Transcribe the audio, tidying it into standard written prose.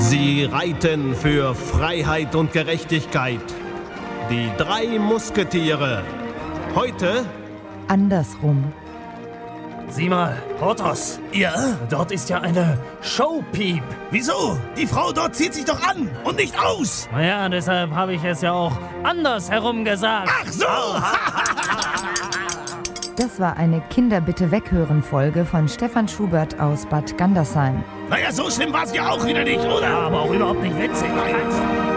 Sie reiten für Freiheit und Gerechtigkeit. Die 3 Musketiere. Heute andersrum. Sieh mal, Porthos. Ja? Dort ist ja eine Showpiep. Wieso? Die Frau dort zieht sich doch an und nicht aus. Naja, deshalb habe ich es ja auch andersherum gesagt. Ach so! Das war eine Kinder-bitte-weghören-Folge von Stefan Schubert aus Bad Gandersheim. Naja, so schlimm war es ja auch wieder nicht, oder? Aber auch überhaupt nicht witzig.